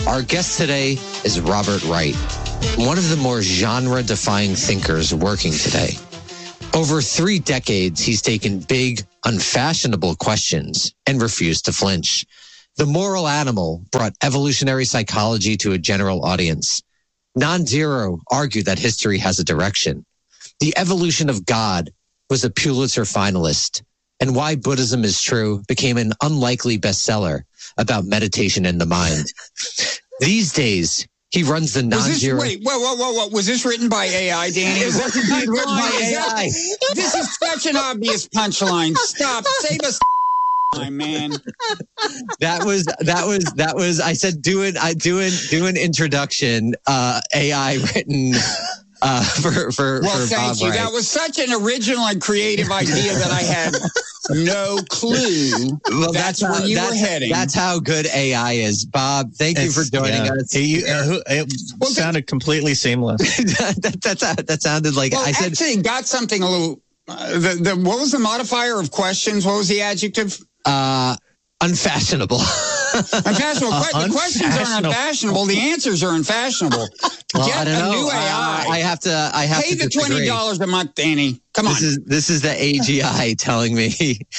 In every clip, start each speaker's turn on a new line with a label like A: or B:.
A: Our guest today is Robert Wright, one of the more genre-defying thinkers working today. Over 3 decades, he's taken big, unfashionable questions and refused to flinch. The Moral Animal brought evolutionary psychology to a general audience. Non-Zero argued that history has a direction. The Evolution of God was a Pulitzer finalist. And Why Buddhism is True became an unlikely bestseller about meditation in the mind. These days, he runs the Non-Zero...
B: Wait, whoa. Was this written by AI, Danny?
A: Is that written by AI?
B: This is such an obvious punchline. Stop. Save us time, man.
A: That was, I said, do an introduction, AI written... for
B: thank you.
A: Wright.
B: That was such an original and creative idea that I had no clue.
A: Well,
B: that's where you were heading.
A: That's how good AI is, Bob. Thank you for joining us.
C: It sounded completely seamless.
A: that sounded like I said.
B: Actually, got something a little. What was the modifier of questions? What was the adjective?
A: Unfashionable.
B: Unfashionable. The questions aren't unfashionable. The answers are unfashionable.
A: Well,
B: Get
A: I don't know.
B: a new AI.
A: I have
B: pay
A: to
B: the $20 a month, Danny. Come on.
A: This is the AGI telling me.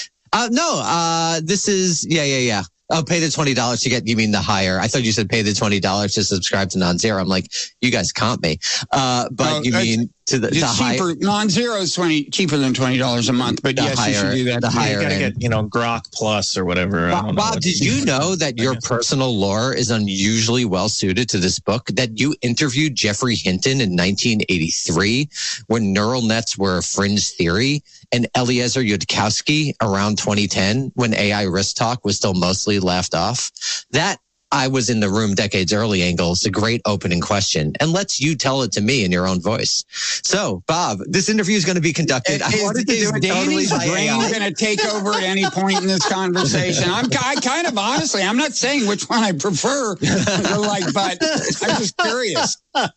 A: This is yeah. Oh, pay the $20 to get. You mean the higher? I thought you said pay the $20 to subscribe to Non-Zero. I'm like, you guys comp me. But you mean to the higher?
B: Non-Zero is cheaper than $20 a month. But yes, you should do that.
A: The higher,
C: you gotta get Grok Plus or whatever.
A: Bob, did you know that your personal lore is unusually well suited to this book? That you interviewed Jeffrey Hinton in 1983 when neural nets were a fringe theory, and Eliezer Yudkowsky around 2010 when AI Risk Talk was still mostly laughed off. That I was in the room decades early angle. It's a great opening question and lets you tell it to me in your own voice. So, Bob, this interview is going to be conducted.
B: Is Danny's brain going to take over at any point in this conversation? I kind of honestly, I'm not saying which one I prefer, but I'm just curious.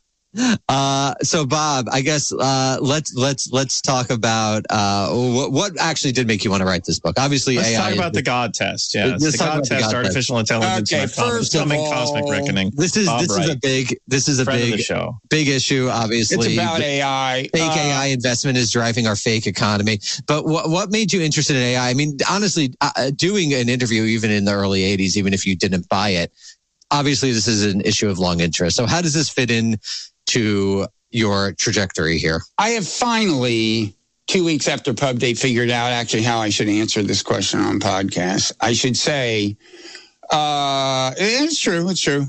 A: So Bob, I guess let's talk about what actually did make you want to write this book. Obviously,
C: let's
A: AI
C: talk about the God test. Yeah, the God test, artificial intelligence,
B: okay, first of all,
C: cosmic reckoning.
A: This is a big
C: show.
A: Big issue. Obviously,
B: it's about AI.
A: Fake AI investment is driving our fake economy. But what made you interested in AI? I mean, honestly, doing an interview even in the early '80s, even if you didn't buy it, obviously this is an issue of long interest. So how does this fit in to your trajectory here? I have
B: finally, 2 weeks after Pub Day, figured out actually how I should answer this question on podcast. I should say, it's true.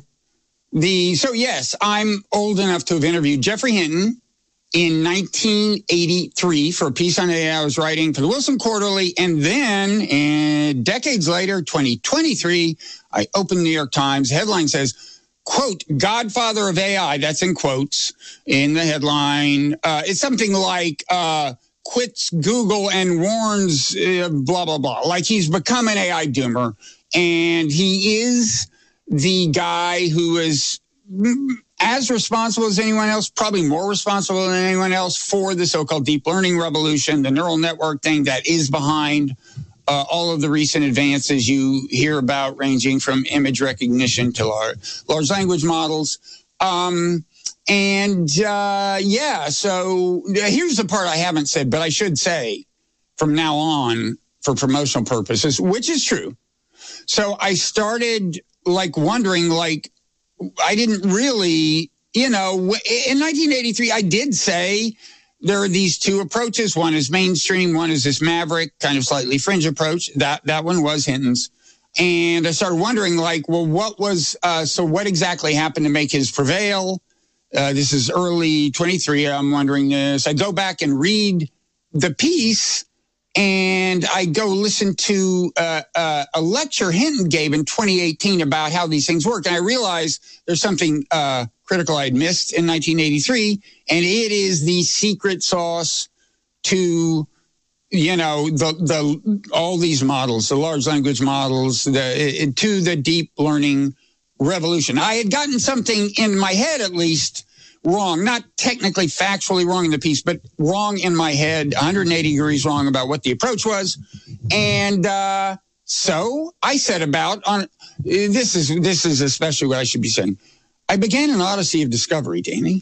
B: So yes, I'm old enough to have interviewed Jeffrey Hinton in 1983 for a piece on AI I was writing for the Wilson Quarterly. And then decades later, 2023, I opened the New York Times. The headline says, quote, Godfather of AI, that's in quotes in the headline. It's something like quits Google and warns blah, blah, blah. Like he's become an AI doomer. And he is the guy who is as responsible as anyone else, probably more responsible than anyone else for the so-called deep learning revolution, the neural network thing that is behind all of the recent advances you hear about, ranging from image recognition to large language models. So here's the part I haven't said, but I should say from now on for promotional purposes, which is true. So I started wondering, I didn't really, in 1983, I did say, there are these two approaches. One is mainstream. One is this maverick, kind of slightly fringe approach. That one was Hinton's. And I started wondering, what exactly happened to make his prevail? This is early 23. I'm wondering this. I go back and read the piece, and I go listen to a lecture Hinton gave in 2018 about how these things work. And I realized there's something critical I had missed in 1983, and it is the secret sauce to, all these models, the large language models, to the deep learning revolution. I had gotten something in my head, at least, wrong, not technically factually wrong in the piece, but wrong in my head, 180 degrees wrong about what the approach was. And So I set about on this is especially what I should be saying. I began an odyssey of discovery, Danny.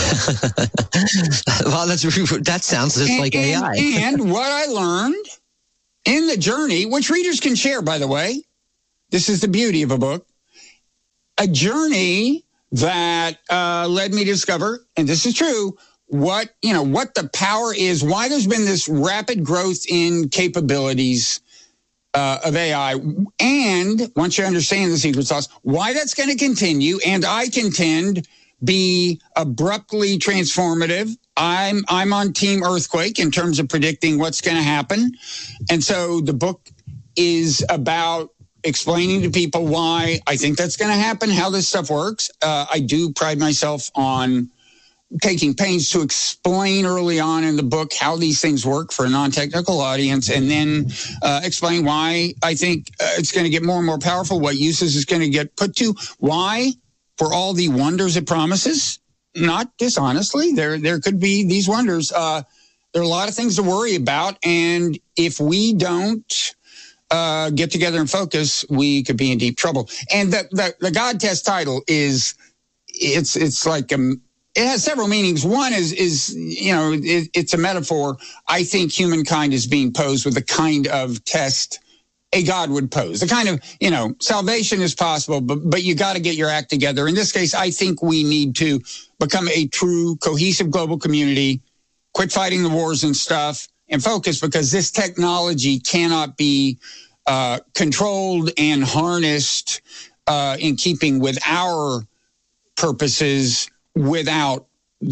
A: Well, that sounds just like AI.
B: And what I learned in the journey, which readers can share, by the way, this is the beauty of a book, a journey that led me to discover, and this is true, what the power is, why there's been this rapid growth in capabilities of AI, and once you understand the secret sauce, why that's going to continue, and I contend be abruptly transformative. I'm on Team Earthquake in terms of predicting what's going to happen. And so the book is about explaining to people why I think that's going to happen, how this stuff works. I do pride myself on taking pains to explain early on in the book how these things work for a non-technical audience, and then explain why I think it's going to get more and more powerful, what uses it's going to get put to, why, for all the wonders it promises, not dishonestly, there could be these wonders. There are a lot of things to worry about, and if we don't get together and focus, we could be in deep trouble. And the God Test title is, it's like it has several meanings. One is it's a metaphor. I think humankind is being posed with the kind of test a God would pose. The kind of, salvation is possible, but you got to get your act together. In this case, I think we need to become a true cohesive global community, quit fighting the wars and stuff, and focus, because this technology cannot be controlled and harnessed in keeping with our purposes without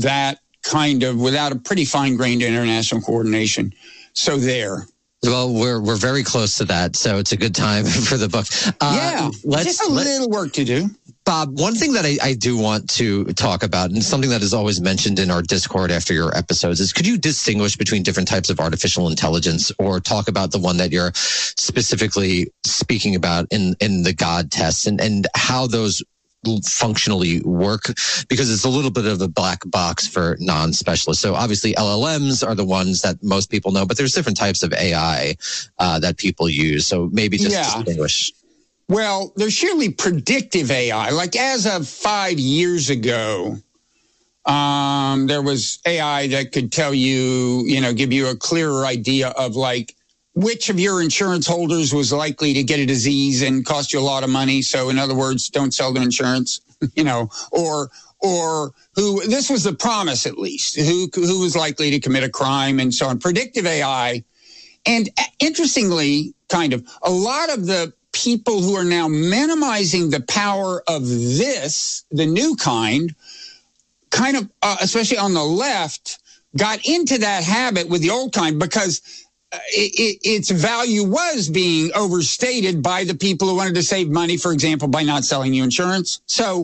B: a pretty fine-grained international coordination. So there.
A: Well, we're very close to that, so it's a good time for the book.
B: Just a little work to do.
A: Bob, one thing that I do want to talk about, and something that is always mentioned in our Discord after your episodes, is could you distinguish between different types of artificial intelligence, or talk about the one that you're specifically speaking about in the God tests, and how those functionally work, because it's a little bit of a black box for non-specialists. So obviously LLMs are the ones that most people know, but there's different types of AI that people use. So maybe just distinguish.
B: Well, there's surely predictive AI. Like as of 5 years ago, there was AI that could tell you, give you a clearer idea of like which of your insurance holders was likely to get a disease and cost you a lot of money. So in other words, don't sell them insurance, or who, this was the promise at least, who was likely to commit a crime and so on. Predictive AI. And interestingly, a lot of the people who are now minimizing the power of this, the new kind, especially on the left, got into that habit with the old kind because its value was being overstated by the people who wanted to save money, for example, by not selling you insurance. So,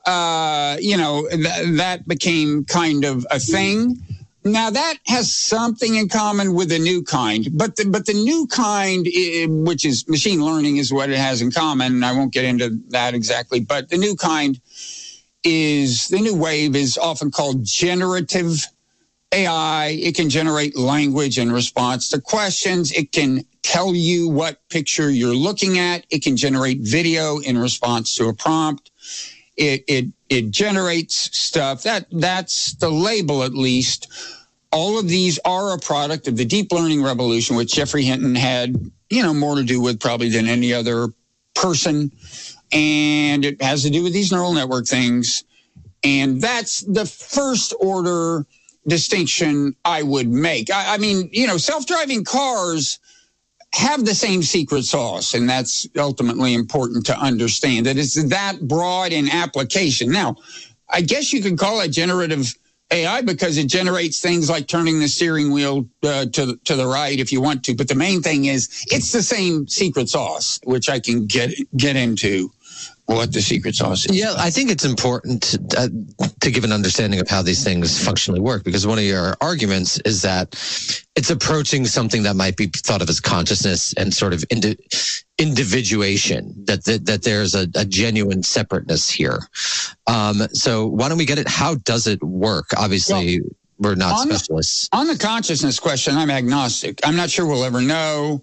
B: that became kind of a thing. Now that has something in common with the new kind, but the new kind, which is machine learning, is what it has in common. And I won't get into that exactly, but the new kind the new wave is often called generative AI. It can generate language in response to questions. It can tell you what picture you're looking at. It can generate video in response to a prompt. It generates stuff. That's the label, at least. All of these are a product of the deep learning revolution, which Geoffrey Hinton had, more to do with probably than any other person. And it has to do with these neural network things. And that's the first order distinction I would make. I mean, self-driving cars have the same secret sauce, and that's ultimately important to understand, that it's that broad in application. Now, I guess you could call it generative AI because it generates things like turning the steering wheel to the right if you want to. But the main thing is it's the same secret sauce, which I can get into what the secret sauce is.
A: Yeah, I think it's important to give an understanding of how these things functionally work, because one of your arguments is that it's approaching something that might be thought of as consciousness and sort of individuation, that there's a genuine separateness here. So why don't we get it? How does it work? Obviously, we're not specialists.
B: On the consciousness question, I'm agnostic. I'm not sure we'll ever know.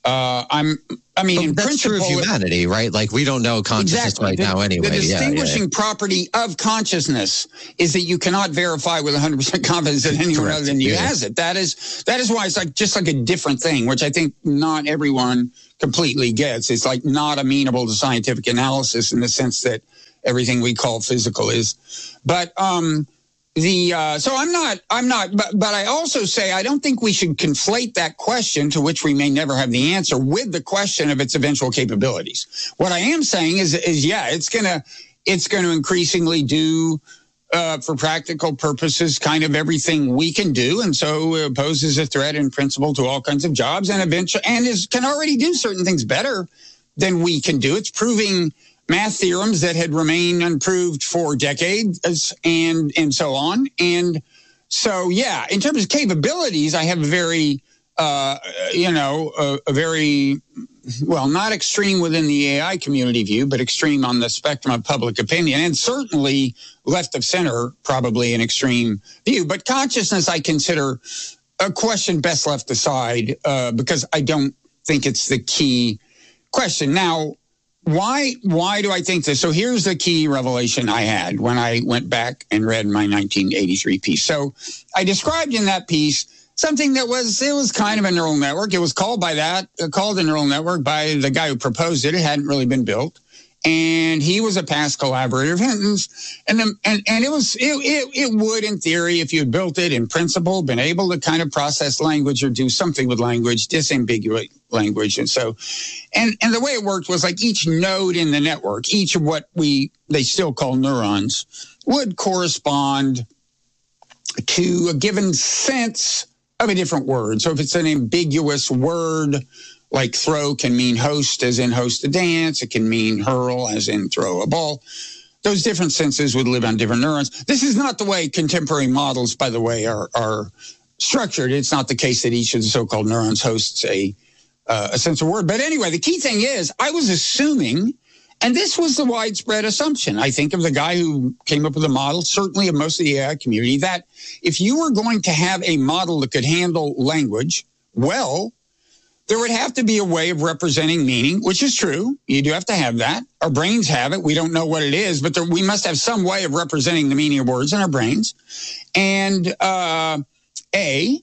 B: In
A: that's
B: principle,
A: true of humanity, right? Like, we don't know consciousness right now anyway.
B: The distinguishing property of consciousness is that you cannot verify with 100% confidence that anyone other than you has it. That is why it's just like a different thing, which I think not everyone completely gets. It's like not amenable to scientific analysis in the sense that everything we call physical is. But so I'm not, but I also say I don't think we should conflate that question, to which we may never have the answer, with the question of its eventual capabilities. What I am saying is it's gonna increasingly do, for practical purposes, kind of everything we can do, and so poses a threat in principle to all kinds of jobs, and eventually, can already do certain things better than we can do. It's proving math theorems that had remained unproved for decades, and so on. And so, in terms of capabilities, I have a very, not extreme within the AI community view, but extreme on the spectrum of public opinion, and certainly left of center, probably an extreme view. But consciousness, I consider a question best left aside, because I don't think it's the key question. Now, why do I think this? So here's the key revelation I had when I went back and read my 1983 piece. So I described in that piece something that was kind of a neural network. It was called a neural network by the guy who proposed it. It hadn't really been built. And he was a past collaborator of Hinton's, and it would, in theory, if you had built it in principle, been able to kind of process language or do something with language, disambiguate language, and so, and the way it worked was like each node in the network, each of what they still call neurons, would correspond to a given sense of a different word. So if it's an ambiguous word, like throw can mean host, as in host a dance. It can mean hurl, as in throw a ball. Those different senses would live on different neurons. This is not the way contemporary models, by the way, are structured. It's not the case that each of the so-called neurons hosts a sense of word. But anyway, the key thing is I was assuming, and this was the widespread assumption, I think, of the guy who came up with the model, certainly of most of the AI community, that if you were going to have a model that could handle language well, there would have to be a way of representing meaning, which is true. You do have to have that. Our brains have it. We don't know what it is, but we must have some way of representing the meaning of words in our brains. And A.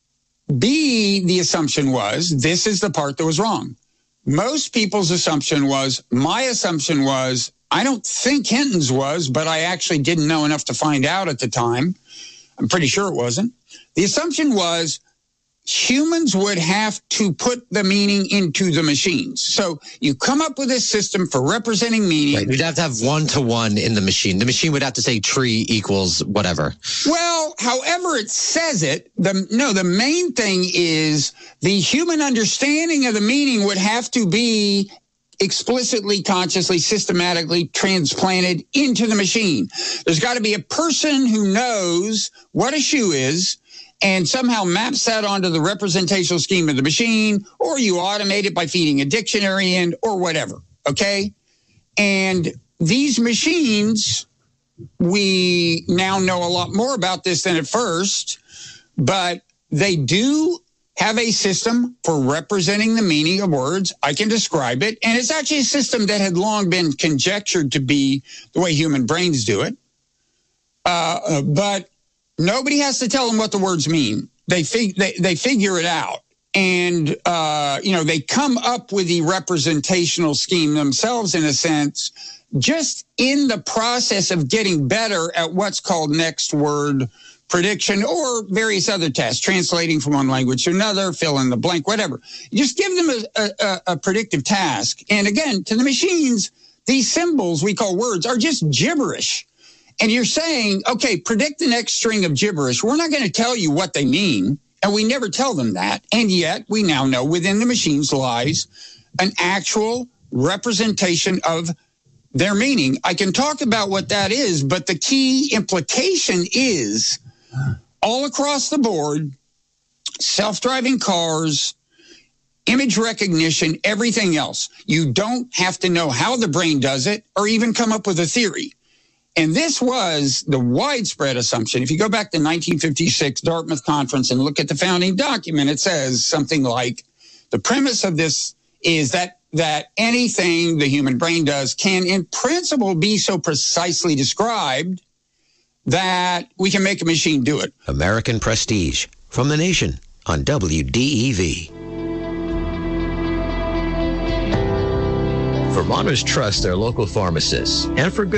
B: B, the assumption was, this is the part that was wrong. Most people's assumption was, my assumption was, I don't think Hinton's was, but I actually didn't know enough to find out at the time. I'm pretty sure it wasn't. The assumption was, humans would have to put the meaning into the machines. So you come up with a system for representing meaning.
A: Right. You'd have to have 1-to-1 in the machine. The machine would have to say tree equals whatever.
B: Well, however it says it, the main thing is the human understanding of the meaning would have to be explicitly, consciously, systematically transplanted into the machine. There's got to be a person who knows what a shoe is and somehow maps that onto the representational scheme of the machine, or you automate it by feeding a dictionary in, or whatever, okay? And these machines, we now know a lot more about this than at first, but they do have a system for representing the meaning of words. I can describe it, and it's actually a system that had long been conjectured to be the way human brains do it. But nobody has to tell them what the words mean. They figure it out. And, they come up with the representational scheme themselves, in a sense, just in the process of getting better at what's called next word prediction or various other tests, translating from one language to another, fill in the blank, whatever. You just give them a predictive task. And again, to the machines, these symbols we call words are just gibberish. And you're saying, okay, predict the next string of gibberish. We're not going to tell you what they mean, and we never tell them that. And yet we now know within the machines lies an actual representation of their meaning. I can talk about what that is, but the key implication is all across the board, self-driving cars, image recognition, everything else. You don't have to know how the brain does it or even come up with a theory. And this was the widespread assumption. If you go back to 1956 Dartmouth Conference and look at the founding document, it says something like, The premise of this is that anything the human brain does can, in principle, be so precisely described that we can make a machine do it.
D: American Prestige from The Nation on WDEV. Vermonters trust their local pharmacists, and for good